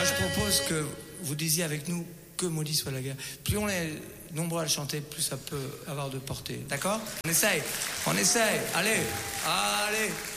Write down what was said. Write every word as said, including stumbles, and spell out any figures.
Moi, je propose que vous disiez avec nous que maudit soit la guerre. Plus on est nombreux à le chanter, plus ça peut avoir de portée. D'accord ? On essaye, on essaye. Allez, allez.